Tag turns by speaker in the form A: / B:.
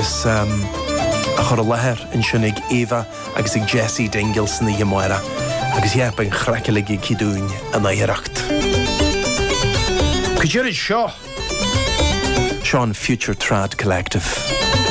A: agus a chur a lethir in sinnig Eva agus ag Jessie Dingles na Dhémáire agus dhéap an chreicealaigh i Cidún an éireacht. Cuidirid seo Sean Future Trad Collective.